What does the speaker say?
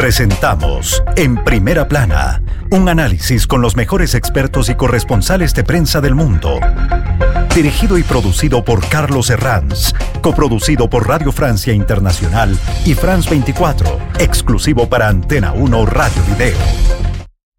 Presentamos En Primera Plana, un análisis con los mejores expertos y corresponsales de prensa del mundo. Dirigido y producido por Carlos Herranz, coproducido por Radio Francia Internacional y France 24, exclusivo para Antena 1 Radio Video.